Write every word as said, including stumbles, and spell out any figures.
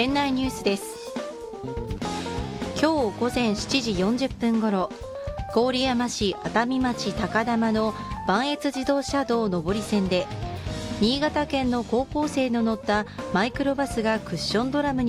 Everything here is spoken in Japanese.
県内ニュースです。今日午前しちじよんじゅっぷんごろ、郡山市熱海町高玉の磐越自動車道上り線で新潟県の高校生の乗ったマイクロバスがクッションドラムに